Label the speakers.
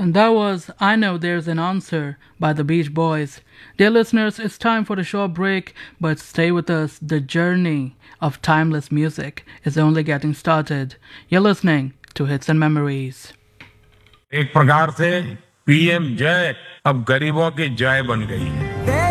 Speaker 1: And that was I Know There's an Answer by the Beach Boys. Dear listeners, it's time for the short break, but stay with us. The journey of timeless music is only getting started. You're listening to Hits and Memories.
Speaker 2: एक प्रकार से PM जय अब गरीबों की जय बन गई है।